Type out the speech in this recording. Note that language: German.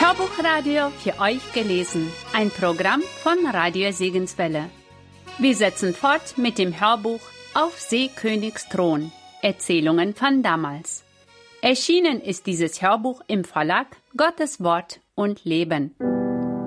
Hörbuchradio für euch gelesen. Ein Programm von Radio Segenswelle. Wir setzen fort mit dem Hörbuch Auf Seekönigs Thron. Erzählungen von damals. Erschienen ist dieses Hörbuch im Verlag Gottes Wort und Leben.